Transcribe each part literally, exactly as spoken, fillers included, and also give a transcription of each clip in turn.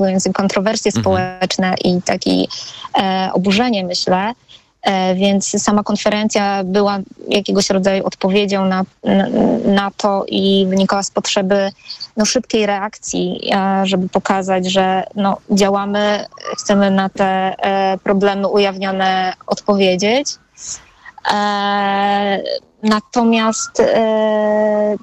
kontrowersje społeczne i takie e, oburzenie, myślę. E, więc sama konferencja była jakiegoś rodzaju odpowiedzią na, na, na to i wynikała z potrzeby no, szybkiej reakcji, e, żeby pokazać, że no, działamy, chcemy na te e, problemy ujawnione odpowiedzieć. E, natomiast e,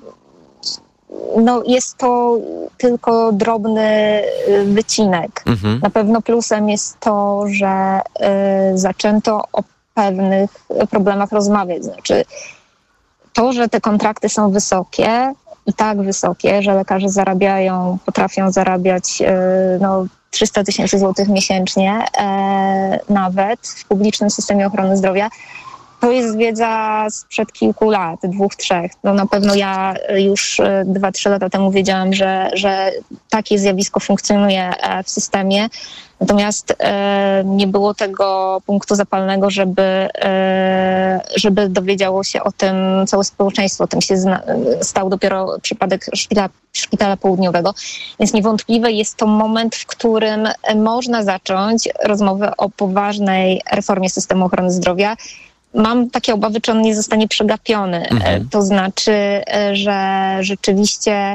no, jest to tylko drobny wycinek. Mhm. Na pewno plusem jest to, że y, zaczęto o pewnych problemach rozmawiać. Znaczy, to, że te kontrakty są wysokie i tak wysokie, że lekarze zarabiają, potrafią zarabiać y, no, trzysta tysięcy złotych miesięcznie y, nawet w publicznym systemie ochrony zdrowia, to jest wiedza sprzed kilku lat, dwóch, trzech. No na pewno ja już dwa, trzy lata temu wiedziałam, że, że takie zjawisko funkcjonuje w systemie. Natomiast e, nie było tego punktu zapalnego, żeby, e, żeby dowiedziało się o tym całe społeczeństwo. O tym się zna, stał dopiero przypadek szpitala, szpitala południowego. Więc niewątpliwie jest to moment, w którym można zacząć rozmowę o poważnej reformie systemu ochrony zdrowia. Mam takie obawy, czy on nie zostanie przegapiony. Mhm. To znaczy, że rzeczywiście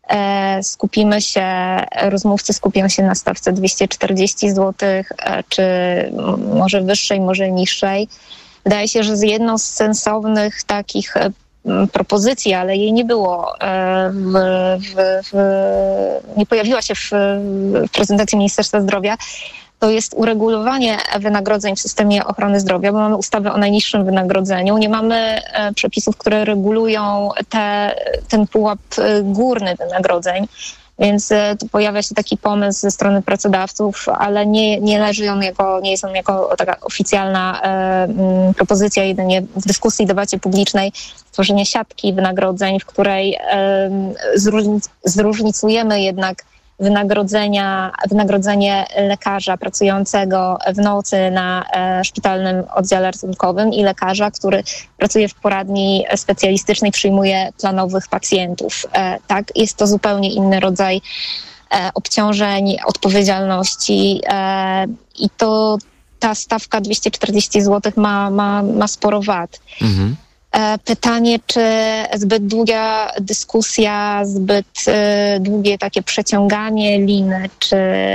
skupimy się, rozmówcy skupią się na stawce dwieście czterdzieści złotych, czy może wyższej, może niższej. Wydaje się, że z jedną z sensownych takich propozycji, ale jej nie było, w, w, w, nie pojawiła się w, w prezentacji Ministerstwa Zdrowia, to jest uregulowanie wynagrodzeń w systemie ochrony zdrowia, bo mamy ustawę o najniższym wynagrodzeniu. Nie mamy przepisów, które regulują te, ten pułap górny wynagrodzeń, więc tu pojawia się taki pomysł ze strony pracodawców, ale nie, nie leży on jako, nie jest on jako taka oficjalna e, propozycja, jedynie w dyskusji, debacie publicznej, stworzenie siatki wynagrodzeń, w której e, zróżnic, zróżnicujemy jednak wynagrodzenia, wynagrodzenie lekarza pracującego w nocy na e, szpitalnym oddziale ratunkowym i lekarza, który pracuje w poradni specjalistycznej, przyjmuje planowych pacjentów. E, tak, jest to zupełnie inny rodzaj e, obciążeń, odpowiedzialności e, i to ta stawka dwieście czterdzieści złotych ma, ma, ma sporo wad. Mhm. Pytanie, czy zbyt długa dyskusja, zbyt e, długie takie przeciąganie liny, czy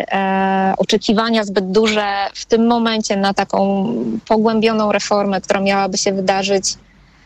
e, oczekiwania zbyt duże w tym momencie na taką pogłębioną reformę, która miałaby się wydarzyć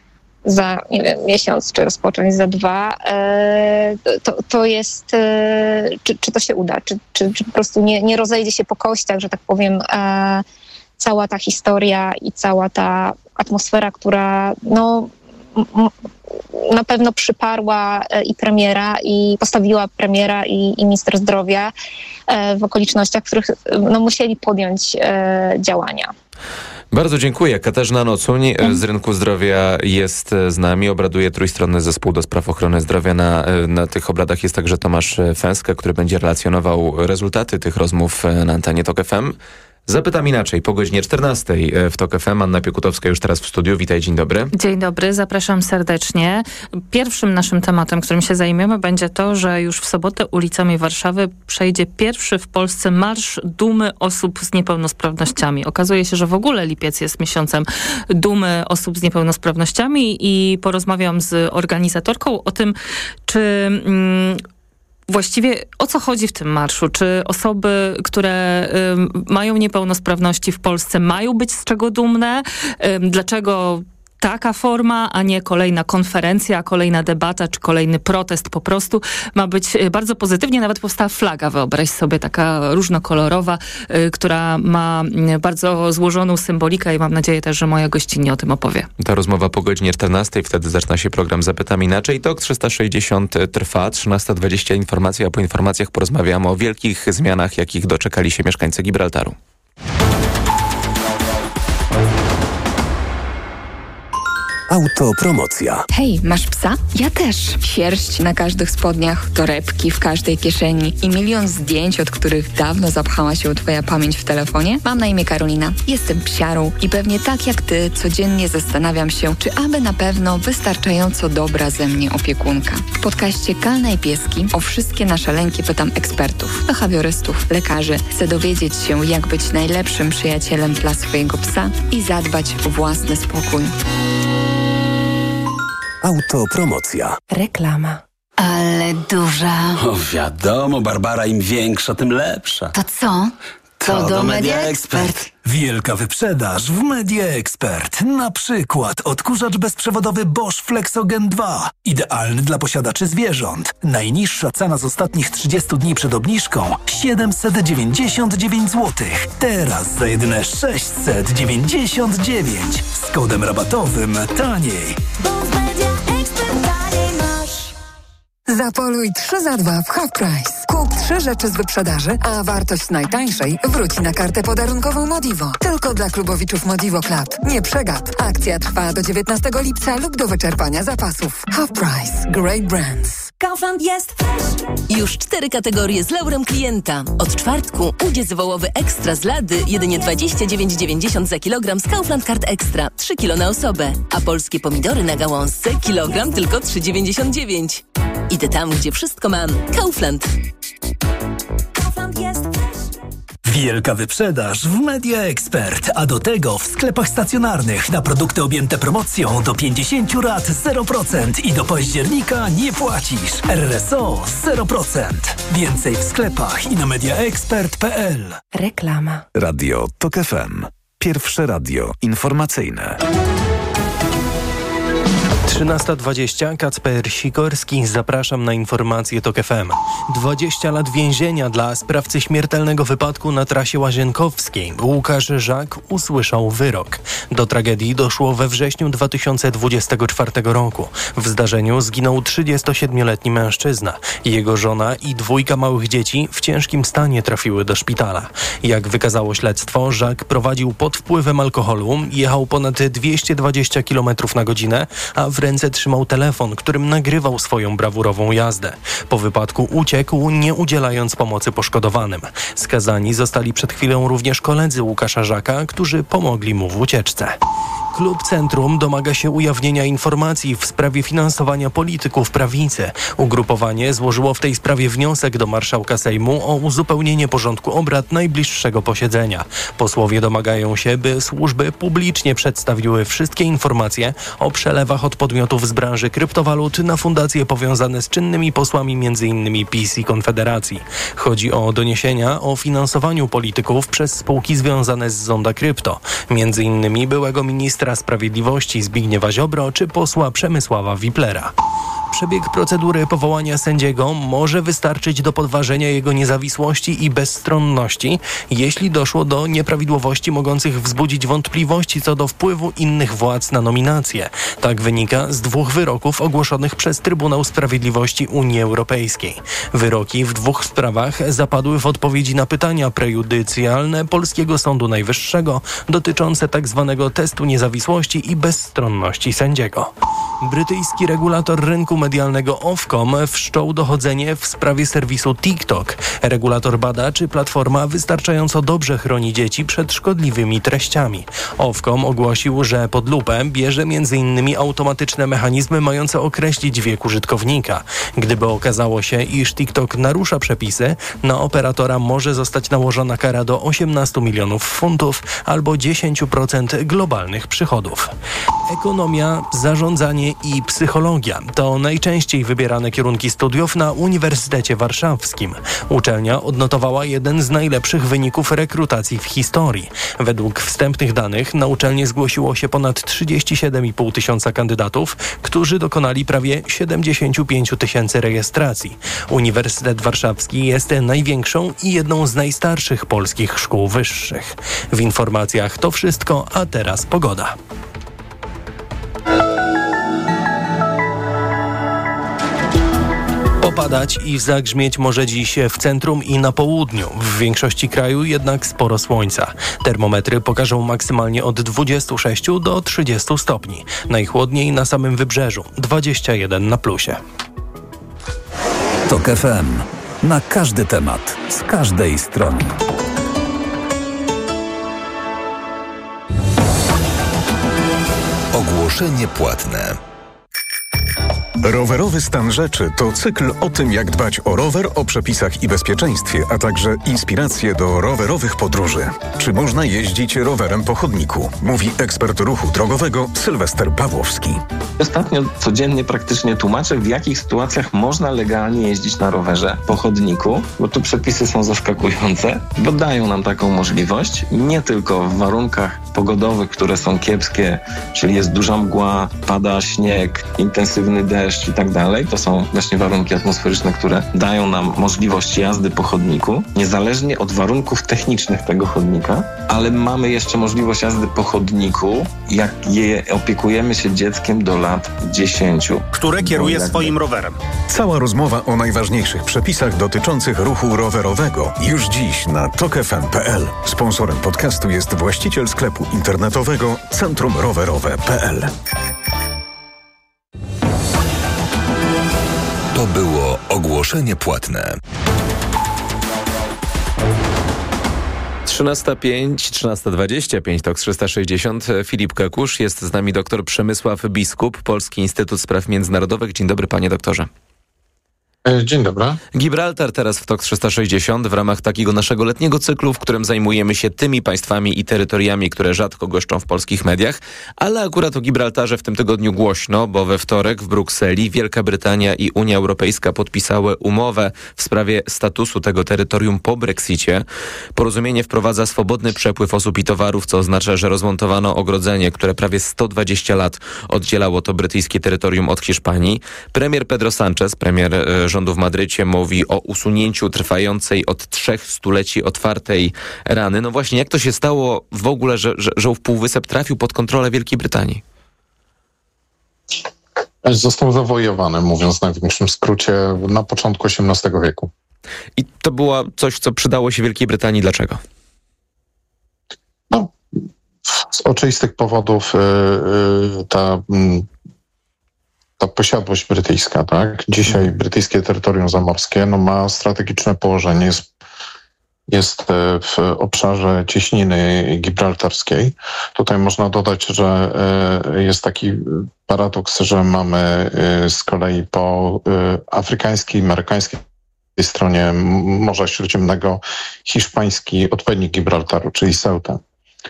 za, nie wiem, miesiąc, czy rozpocząć za dwa, e, to, to jest, e, czy, czy to się uda, czy, czy, czy po prostu nie, nie rozejdzie się po kościach, że tak powiem, e, cała ta historia i cała ta atmosfera, która no, m- na pewno przyparła i premiera, i postawiła premiera i, i minister zdrowia w okolicznościach, w których no, musieli podjąć e, działania. Bardzo dziękuję. Katarzyna Nocuń z Rynku Zdrowia jest z nami. Obraduje Trójstronny Zespół do Spraw Ochrony Zdrowia. Na, na tych obradach jest także Tomasz Fęska, który będzie relacjonował rezultaty tych rozmów na antenie Tok F M. Zapytam inaczej, po godzinie czternastej w Tok F M. Anna Piekutowska już teraz w studiu. Witaj, dzień dobry. Dzień dobry, zapraszam serdecznie. Pierwszym naszym tematem, którym się zajmiemy, będzie to, że już w sobotę ulicami Warszawy przejdzie pierwszy w Polsce Marsz Dumy Osób z Niepełnosprawnościami. Okazuje się, że w ogóle lipiec jest miesiącem dumy osób z niepełnosprawnościami i porozmawiam z organizatorką o tym, czy... Mm, Właściwie o co chodzi w tym marszu? Czy osoby, które y, mają niepełnosprawności w Polsce mają być z czego dumne? Y, dlaczego taka forma, a nie kolejna konferencja, kolejna debata, czy kolejny protest po prostu? Ma być bardzo pozytywnie. Nawet powstała flaga, wyobraź sobie, taka różnokolorowa, y, która ma bardzo złożoną symbolikę i mam nadzieję też, że moja gościni o tym opowie. Ta rozmowa po godzinie czternastej, wtedy zaczyna się program Zapytam Inaczej. Tok trzysta sześćdziesiąt trwa, trzynasta dwadzieścia informacje, a po informacjach porozmawiamy o wielkich zmianach, jakich doczekali się mieszkańcy Gibraltaru. Autopromocja. Hej, masz psa? Ja też. Sierść na każdych spodniach, torebki w każdej kieszeni i milion zdjęć, od których dawno zapchała się twoja pamięć w telefonie? Mam na imię Karolina. Jestem psiarą i pewnie tak jak ty codziennie zastanawiam się, czy aby na pewno wystarczająco dobra ze mnie opiekunka. W podcaście Kalna i Pieski o wszystkie nasze lęki pytam ekspertów, behawiorystów, lekarzy. Chcę dowiedzieć się, jak być najlepszym przyjacielem dla swojego psa i zadbać o własny spokój. Autopromocja. Reklama. Ale duża. O, wiadomo, Barbara, im większa, tym lepsza. To co? To, to do, do Media Media Expert. Expert. Wielka wyprzedaż w Media Expert. Na przykład odkurzacz bezprzewodowy Bosch Flexogen dwa. Idealny dla posiadaczy zwierząt. Najniższa cena z ostatnich trzydziestu dni przed obniżką siedemset dziewięćdziesiąt dziewięć złotych. Teraz za jedyne sześćset dziewięćdziesiąt dziewięć. Z kodem rabatowym taniej. Zapoluj trzy za dwa w Half Price. Kup trzy rzeczy z wyprzedaży, a wartość najtańszej wróci na kartę podarunkową Modivo. Tylko dla klubowiczów Modivo Club. Nie przegap. Akcja trwa do dziewiętnastego lipca lub do wyczerpania zapasów. Half Price. Great brands. Kaufland jest już cztery kategorie z laurem klienta. Od czwartku udziec wołowy ekstra z lady jedynie dwadzieścia dziewięć dziewięćdziesiąt za kilogram z Kaufland Card Extra. trzy kilo na osobę. A polskie pomidory na gałązce kilogram tylko trzy dziewięćdziesiąt dziewięć. Idę tam, gdzie wszystko mam. Kaufland. Kaufland jest Wielka wyprzedaż w Media Expert, a do tego w sklepach stacjonarnych na produkty objęte promocją do pięćdziesiąt rat zero procent i do października nie płacisz. R S O zero procent. Więcej w sklepach i na mediaexpert kropka p l. Reklama. Radio Tok F M. Pierwsze radio informacyjne. trzynasta dwadzieścia, Kacper Sikorski, zapraszam na informacje Tok F M. dwadzieścia lat więzienia dla sprawcy śmiertelnego wypadku na trasie łazienkowskiej. Łukasz Żak usłyszał wyrok. Do tragedii doszło we wrześniu dwa tysiące dwudziestego czwartego roku. W zdarzeniu zginął trzydziestosiedmioletni mężczyzna. Jego żona i dwójka małych dzieci w ciężkim stanie trafiły do szpitala. Jak wykazało śledztwo, Żak prowadził pod wpływem alkoholu, jechał ponad dwieście dwadzieścia kilometrów na godzinę, a w ręce trzymał telefon, którym nagrywał swoją brawurową jazdę. Po wypadku uciekł, nie udzielając pomocy poszkodowanym. Skazani zostali przed chwilą również koledzy Łukasza Żaka, którzy pomogli mu w ucieczce. Klub Centrum domaga się ujawnienia informacji w sprawie finansowania polityków prawicy. Ugrupowanie złożyło w tej sprawie wniosek do marszałka Sejmu o uzupełnienie porządku obrad najbliższego posiedzenia. Posłowie domagają się, by służby publicznie przedstawiły wszystkie informacje o przelewach od podmiotów z branży kryptowalut na fundacje powiązane z czynnymi posłami między innymi PiS i Konfederacji. Chodzi o doniesienia o finansowaniu polityków przez spółki związane z Zonda Krypto, między innymi byłego ministra Sprawiedliwości Zbigniewa Ziobro czy posła Przemysława Wiplera. Przebieg procedury powołania sędziego może wystarczyć do podważenia jego niezawisłości i bezstronności, jeśli doszło do nieprawidłowości mogących wzbudzić wątpliwości co do wpływu innych władz na nominacje. Tak wynika z dwóch wyroków ogłoszonych przez Trybunał Sprawiedliwości Unii Europejskiej. Wyroki w dwóch sprawach zapadły w odpowiedzi na pytania prejudycjalne Polskiego Sądu Najwyższego dotyczące tzw. testu niezawisłości i bezstronności sędziego. Brytyjski regulator rynku medialnego Ofcom wszczął dochodzenie w sprawie serwisu TikTok. Regulator bada, czy platforma wystarczająco dobrze chroni dzieci przed szkodliwymi treściami. Ofcom ogłosił, że pod lupę bierze między innymi automatyczne mechanizmy mające określić wiek użytkownika. Gdyby okazało się, iż TikTok narusza przepisy, na operatora może zostać nałożona kara do osiemnastu milionów funtów albo dziesięć procent globalnych przychodów. Ekonomia, zarządzanie i psychologia to najczęściej wybierane kierunki studiów na Uniwersytecie Warszawskim. Uczelnia odnotowała jeden z najlepszych wyników rekrutacji w historii. Według wstępnych danych na uczelnię zgłosiło się ponad trzydzieści siedem i pół tysiąca kandydatów, którzy dokonali prawie siedemdziesiąt pięć tysięcy rejestracji. Uniwersytet Warszawski jest największą i jedną z najstarszych polskich szkół wyższych. W informacjach to wszystko, a teraz pogoda. Popadać i zagrzmieć może dziś w centrum i na południu. W większości kraju jednak sporo słońca. Termometry pokażą maksymalnie od dwudziestu sześciu do trzydziestu stopni. Najchłodniej na samym wybrzeżu, dwadzieścia jeden na plusie. TOK F M. Na każdy temat, z każdej strony. Ogłoszenie płatne. Rowerowy stan rzeczy to cykl o tym, jak dbać o rower, o przepisach i bezpieczeństwie, a także inspiracje do rowerowych podróży. Czy można jeździć rowerem po chodniku? Mówi ekspert ruchu drogowego Sylwester Pawłowski. Ostatnio codziennie praktycznie tłumaczę, w jakich sytuacjach można legalnie jeździć na rowerze po chodniku, bo tu przepisy są zaskakujące, bo dają nam taką możliwość, nie tylko w warunkach pogodowych, które są kiepskie, czyli jest duża mgła, pada śnieg, intensywny deszcz i tak dalej. To są właśnie warunki atmosferyczne, które dają nam możliwość jazdy po chodniku, niezależnie od warunków technicznych tego chodnika, ale mamy jeszcze możliwość jazdy po chodniku, jak je opiekujemy się dzieckiem do lat dziesięciu. Które kieruje swoim rowerem. Cała rozmowa o najważniejszych przepisach dotyczących ruchu rowerowego już dziś na tok f m kropka p l. Sponsorem podcastu jest właściciel sklepu internetowego centrum rowerowe kropka p l. To było ogłoszenie płatne. trzynasta pięć, trzynasta dwadzieścia pięć, TOK trzysta sześćdziesiąt. Filip Kakusz, jest z nami doktor Przemysław Biskup, Polski Instytut Spraw Międzynarodowych. Dzień dobry, panie doktorze. Dzień dobry. Gibraltar teraz w TOK trzysta sześćdziesiąt w ramach takiego naszego letniego cyklu, w którym zajmujemy się tymi państwami i terytoriami, które rzadko goszczą w polskich mediach, ale akurat o Gibraltarze w tym tygodniu głośno, bo we wtorek w Brukseli Wielka Brytania i Unia Europejska podpisały umowę w sprawie statusu tego terytorium po Brexicie. Porozumienie wprowadza swobodny przepływ osób i towarów, co oznacza, że rozmontowano ogrodzenie, które prawie sto dwadzieścia lat oddzielało to brytyjskie terytorium od Hiszpanii. Premier Pedro Sánchez, premier rządu w Madrycie, mówi o usunięciu trwającej od trzech stuleci otwartej rany. No właśnie, jak to się stało w ogóle, że, że, że Półwysep trafił pod kontrolę Wielkiej Brytanii? Został zawojowany, mówiąc w największym skrócie, na początku osiemnastego wieku. I to było coś, co przydało się Wielkiej Brytanii. Dlaczego? No, z oczywistych powodów yy, ta... Yy, Ta posiadłość brytyjska, tak? Dzisiaj brytyjskie terytorium zamorskie no, ma strategiczne położenie, jest, jest w obszarze cieśniny gibraltarskiej. Tutaj można dodać, że jest taki paradoks, że mamy z kolei po afrykańskiej, amerykańskiej stronie Morza Śródziemnego hiszpański odpowiednik Gibraltaru, czyli Ceuta.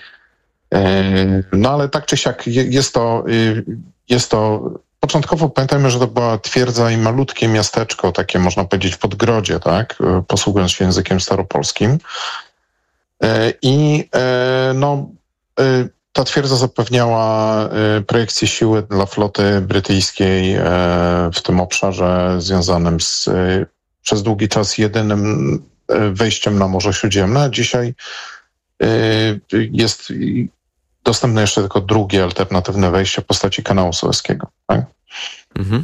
No ale tak czy siak jest to, jest to początkowo pamiętajmy, że to była twierdza i malutkie miasteczko, takie można powiedzieć w podgrodzie, tak, posługując się językiem staropolskim. I no, ta twierdza zapewniała projekcję siły dla floty brytyjskiej w tym obszarze związanym z przez długi czas jedynym wejściem na Morze Śródziemne, a dzisiaj jest dostępne jeszcze tylko drugie alternatywne wejście w postaci kanału Sueskiego. Tak? Mhm.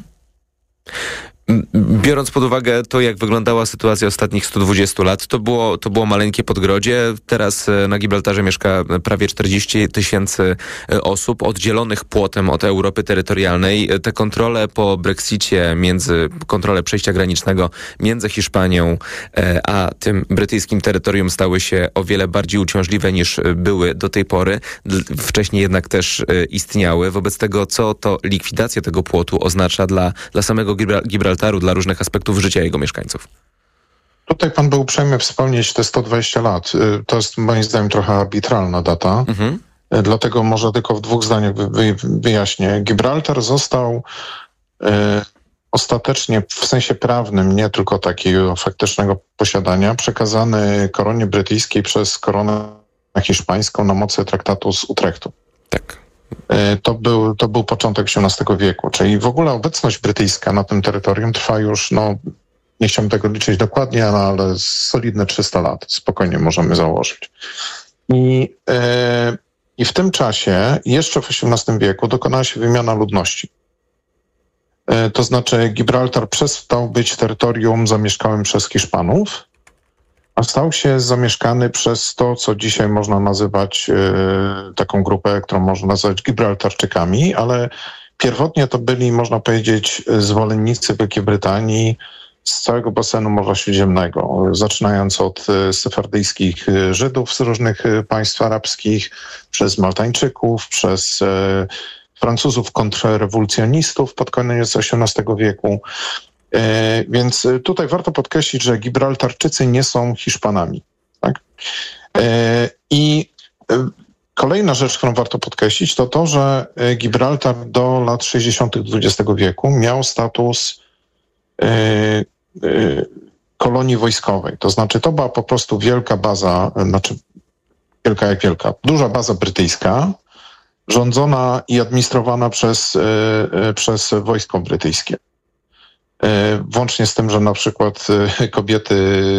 Biorąc pod uwagę to, jak wyglądała sytuacja ostatnich stu dwudziestu lat, to było, to było maleńkie podgrodzie. Teraz na Gibraltarze mieszka prawie czterdzieści tysięcy osób oddzielonych płotem od Europy terytorialnej. Te kontrole po Brexicie, między kontrole przejścia granicznego między Hiszpanią a tym brytyjskim terytorium stały się o wiele bardziej uciążliwe niż były do tej pory. Wcześniej jednak też istniały. Wobec tego, co to likwidacja tego płotu oznacza dla, dla samego Gibraltaru, dla różnych aspektów życia jego mieszkańców? Tutaj pan był uprzejmy wspomnieć te sto dwadzieścia lat. To jest moim zdaniem trochę arbitralna data. Mhm. Dlatego może tylko w dwóch zdaniach wy, wyjaśnię. Gibraltar został e, ostatecznie w sensie prawnym, nie tylko takiego faktycznego posiadania, przekazany koronie brytyjskiej przez koronę hiszpańską na mocy traktatu z Utrechtu. Tak. To był, to był początek osiemnastego wieku, czyli w ogóle obecność brytyjska na tym terytorium trwa już, no nie chciałbym tego liczyć dokładnie, no, ale solidne trzysta lat, spokojnie możemy założyć. I, yy, i w tym czasie, jeszcze w osiemnastym wieku, dokonała się wymiana ludności. To znaczy Gibraltar przestał być terytorium zamieszkałym przez Hiszpanów, a stał się zamieszkany przez to, co dzisiaj można nazywać e, taką grupę, którą można nazwać Gibraltarczykami, ale pierwotnie to byli, można powiedzieć, zwolennicy Wielkiej Brytanii z całego basenu Morza Śródziemnego, zaczynając od sefardyjskich Żydów z różnych państw arabskich, przez Maltańczyków, przez e, Francuzów kontrrewolucjonistów pod koniec osiemnastego wieku. E, więc tutaj warto podkreślić, że Gibraltarczycy nie są Hiszpanami. Tak? E, I e, kolejna rzecz, którą warto podkreślić, to to, że Gibraltar do lat sześćdziesiątych dwudziestego wieku miał status e, e, kolonii wojskowej. To znaczy to była po prostu wielka baza, znaczy wielka jak wielka, duża baza brytyjska, rządzona i administrowana przez, e, przez wojsko brytyjskie. E, włącznie z tym, że na przykład e, kobiety,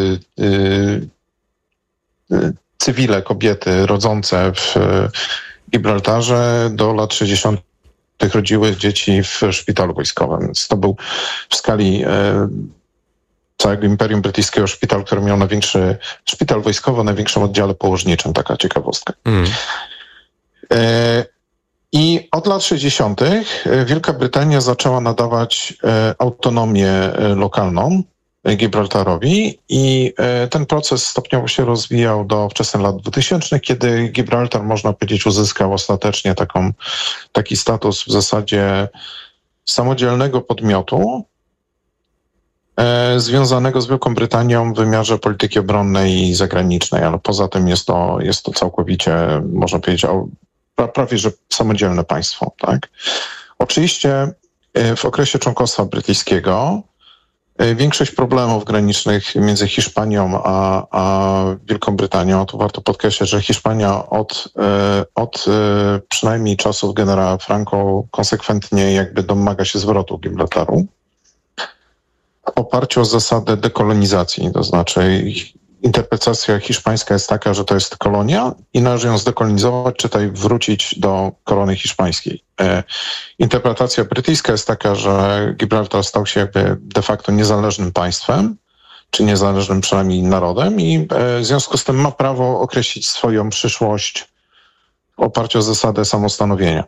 e, e, cywile kobiety rodzące w e, Gibraltarze do lat sześćdziesiątych rodziły dzieci w szpitalu wojskowym. Więc to był w skali e, całego Imperium Brytyjskiego szpital, który miał największy, szpital wojskowy o największym oddziale położniczym, taka ciekawostka. Mm. E, I od lat sześćdziesiątych Wielka Brytania zaczęła nadawać e, autonomię e, lokalną Gibraltarowi i e, ten proces stopniowo się rozwijał do wczesnych lat dwutysięcznych, kiedy Gibraltar, można powiedzieć, uzyskał ostatecznie taką, taki status w zasadzie samodzielnego podmiotu e, związanego z Wielką Brytanią w wymiarze polityki obronnej i zagranicznej, ale poza tym jest to, jest to całkowicie, można powiedzieć, prawie że samodzielne państwo. Tak? Oczywiście w okresie członkostwa brytyjskiego większość problemów granicznych między Hiszpanią a, a Wielką Brytanią, tu warto podkreślić, że Hiszpania od, od przynajmniej czasów generała Franco konsekwentnie jakby domaga się zwrotu Gibraltaru w oparciu o zasadę dekolonizacji, to znaczy interpretacja hiszpańska jest taka, że to jest kolonia i należy ją zdekolonizować, czytaj wrócić do korony hiszpańskiej. E, interpretacja brytyjska jest taka, że Gibraltar stał się jakby de facto niezależnym państwem, czy niezależnym przynajmniej narodem i e, w związku z tym ma prawo określić swoją przyszłość w oparciu o zasadę samostanowienia.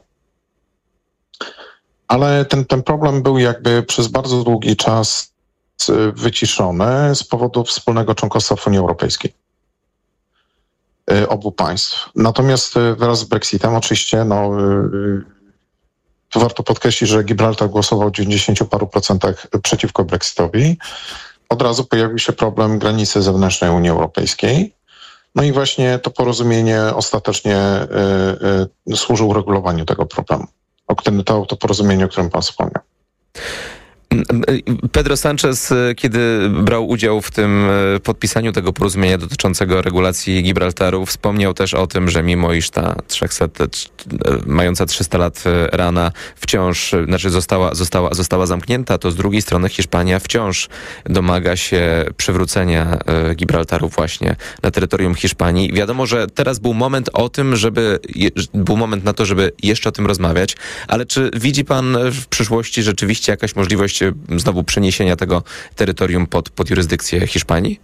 Ale ten, ten problem był jakby przez bardzo długi czas wyciszone z powodu wspólnego członkostwa w Unii Europejskiej obu państw. Natomiast wraz z Brexitem oczywiście no, warto podkreślić, że Gibraltar głosował w dziewięćdziesięciu paru procentach przeciwko Brexitowi. Od razu pojawił się problem granicy zewnętrznej Unii Europejskiej. No i właśnie to porozumienie ostatecznie y, y, służy uregulowaniu tego problemu. O którym to, to porozumienie, o którym pan wspomniał. Pedro Sánchez, kiedy brał udział w tym podpisaniu tego porozumienia dotyczącego regulacji Gibraltaru, wspomniał też o tym, że mimo iż ta trzysta, mająca trzysta lat rana wciąż, znaczy została, została, została zamknięta, to z drugiej strony Hiszpania wciąż domaga się przywrócenia Gibraltaru właśnie na terytorium Hiszpanii. Wiadomo, że teraz był moment o tym, żeby, był moment na to, żeby jeszcze o tym rozmawiać, ale czy widzi pan w przyszłości rzeczywiście jakaś możliwość znowu przeniesienia tego terytorium pod, pod jurysdykcję Hiszpanii?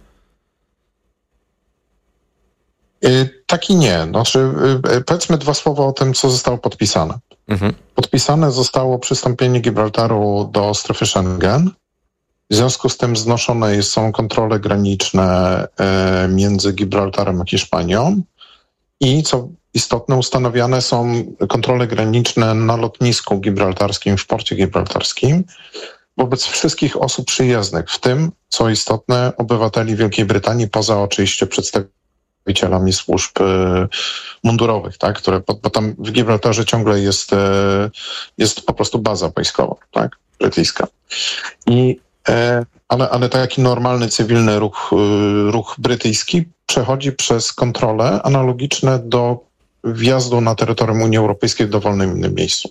Tak i nie. Znaczy, powiedzmy dwa słowa o tym, co zostało podpisane. Mhm. Podpisane zostało przystąpienie Gibraltaru do strefy Schengen. W związku z tym znoszone są kontrole graniczne między Gibraltarem a Hiszpanią i co istotne, ustanowione są kontrole graniczne na lotnisku gibraltarskim, w porcie gibraltarskim wobec wszystkich osób przyjezdnych, w tym, co istotne, obywateli Wielkiej Brytanii, poza oczywiście przedstawicielami służb y, mundurowych, tak, które, bo, bo tam w Gibraltarze ciągle jest, y, jest po prostu baza wojskowa, tak, brytyjska. I, y, ale, ale taki normalny, cywilny ruch, y, ruch brytyjski przechodzi przez kontrole analogiczne do wjazdu na terytorium Unii Europejskiej w dowolnym innym miejscu.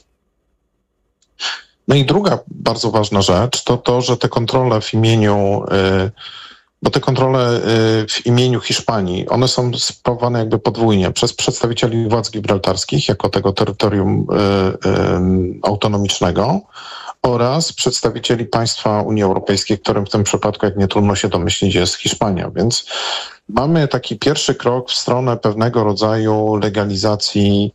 No i druga bardzo ważna rzecz to to, że te kontrole w imieniu, bo te kontrole w imieniu Hiszpanii, one są sprawowane jakby podwójnie przez przedstawicieli władz gibraltarskich jako tego terytorium autonomicznego oraz przedstawicieli państwa Unii Europejskiej, którym w tym przypadku, jak nie trudno się domyślić, jest Hiszpania. Więc mamy taki pierwszy krok w stronę pewnego rodzaju legalizacji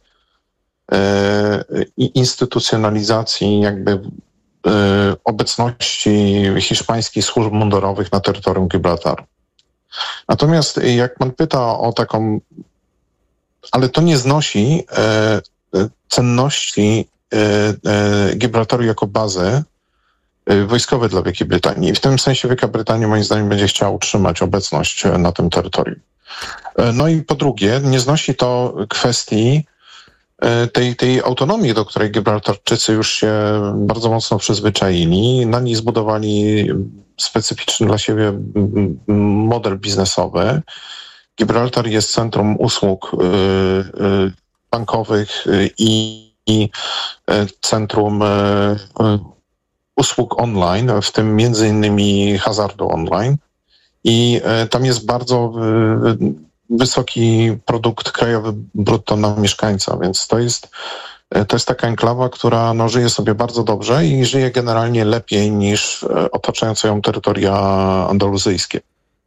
i instytucjonalizacji jakby obecności hiszpańskich służb mundurowych na terytorium Gibraltaru. Natomiast jak pan pyta o taką, ale to nie znosi cenności Gibraltaru jako bazy wojskowej dla Wielkiej Brytanii. W tym sensie Wielka Brytania moim zdaniem będzie chciała utrzymać obecność na tym terytorium. No i po drugie, nie znosi to kwestii tej, tej autonomii, do której Gibraltarczycy już się bardzo mocno przyzwyczaili. Na niej zbudowali specyficzny dla siebie model biznesowy. Gibraltar jest centrum usług bankowych i, i centrum usług online, w tym między innymi hazardu online. I tam jest bardzo wysoki produkt krajowy brutto na mieszkańca, więc to jest, to jest taka enklawa, która no, żyje sobie bardzo dobrze i żyje generalnie lepiej niż otaczające ją terytoria andaluzyjskie.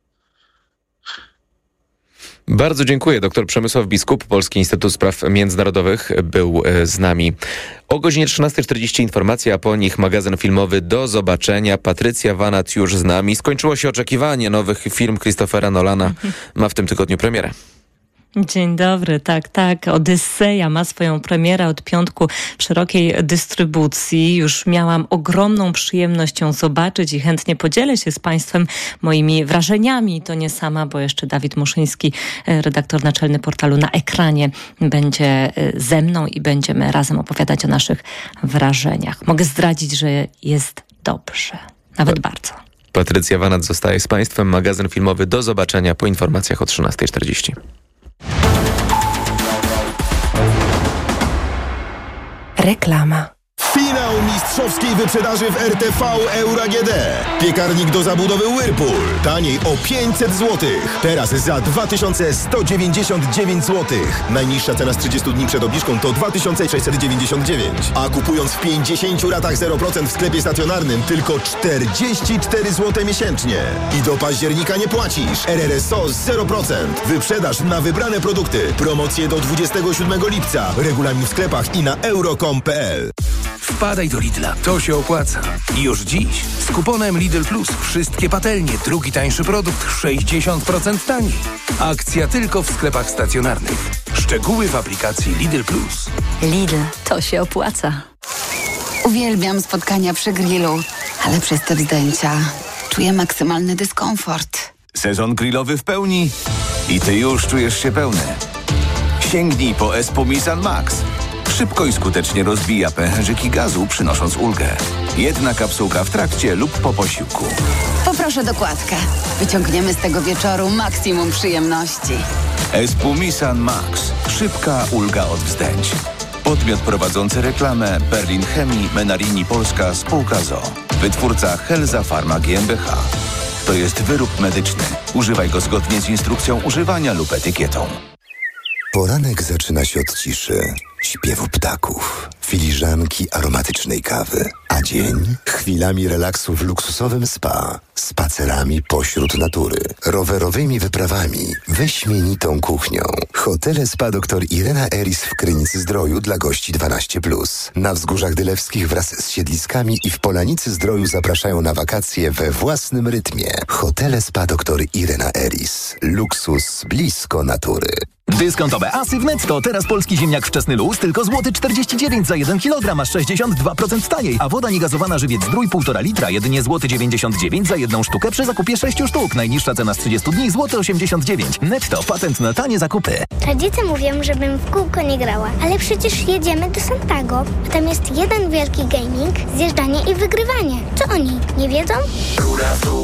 Bardzo dziękuję. Doktor Przemysław Biskup, Polski Instytut Spraw Międzynarodowych był z nami. O godzinie trzynasta czterdzieści informacja, a po nich magazyn filmowy Do zobaczenia. Patrycja Wanat już z nami. Skończyło się oczekiwanie nowych film Christophera Nolana. Ma w tym tygodniu premierę. Dzień dobry, tak, tak. Odyseja ma swoją premierę od piątku w szerokiej dystrybucji. Już miałam ogromną przyjemność ją zobaczyć i chętnie podzielę się z Państwem moimi wrażeniami. To nie sama, bo jeszcze Dawid Muszyński, redaktor naczelny portalu Na Ekranie, będzie ze mną i będziemy razem opowiadać o naszych wrażeniach. Mogę zdradzić, że jest dobrze. Nawet pa- bardzo. Patrycja Wanat zostaje z Państwem. Magazyn filmowy Do zobaczenia po informacjach o trzynasta czterdzieści. Reklama. Finał mistrzowskiej wyprzedaży w R T V Euro A G D. Piekarnik do zabudowy Whirlpool. Taniej o pięćset złotych. Teraz za dwa tysiące sto dziewięćdziesiąt dziewięć złotych. Najniższa cena z trzydziestu dni przed obniżką to dwa tysiące sześćset dziewięćdziesiąt dziewięć. A kupując w pięćdziesięciu ratach zero procent w sklepie stacjonarnym tylko czterdzieści cztery złote miesięcznie. I do października nie płacisz. R R S O zero procent. Wyprzedaż na wybrane produkty. Promocje do dwudziestego siódmego lipca. Regulamin w sklepach i na euro kropka com kropka p l. Wpadaj do Lidla, to się opłaca. Już dziś z kuponem Lidl Plus wszystkie patelnie, drugi tańszy produkt sześćdziesiąt procent taniej. Akcja tylko w sklepach stacjonarnych. Szczegóły w aplikacji Lidl Plus. Lidl, to się opłaca. Uwielbiam spotkania przy grillu, ale przez te wzdęcia czuję maksymalny dyskomfort. Sezon grillowy w pełni i ty już czujesz się pełny. Sięgnij po Espumisan Max. Szybko i skutecznie rozbija pęcherzyki gazu, przynosząc ulgę. Jedna kapsułka w trakcie lub po posiłku. Poproszę dokładkę. Wyciągniemy z tego wieczoru maksimum przyjemności. Espumisan Max. Szybka ulga od wzdęć. Podmiot prowadzący reklamę Berlin Chemii, Menarini Polska, spółka z o o. Wytwórca Helza Pharma G m b h. To jest wyrób medyczny. Używaj go zgodnie z instrukcją używania lub etykietą. Poranek zaczyna się od ciszy, śpiewu ptaków, filiżanki aromatycznej kawy, a dzień chwilami relaksu w luksusowym spa, spacerami pośród natury, rowerowymi wyprawami, wyśmienitą kuchnią. Hotele Spa dr Irena Eris w Krynicy-Zdroju dla gości dwanaście plus. Na Wzgórzach Dylewskich wraz z siedliskami i w Polanicy-Zdroju zapraszają na wakacje we własnym rytmie. Hotele Spa dr Irena Eris. Luksus blisko natury. Dyskontowe asy w Netto. Teraz polski ziemniak wczesny luz tylko złoty czterdzieści dziewięć za jeden kilogram, aż sześćdziesiąt dwa procent taniej. A woda niegazowana Żywiec Zdrój półtora litra, jedynie złoty dziewięćdziesiąt dziewięć za jedną sztukę przy zakupie sześciu sztuk. Najniższa cena z trzydziestu dni złoty osiemdziesiąt dziewięć. Netto, patent na tanie zakupy. Rodzice mówią, żebym w kółko nie grała, ale przecież jedziemy do Santago. Tam jest jeden wielki gaming, zjeżdżanie i wygrywanie. Czy oni nie wiedzą?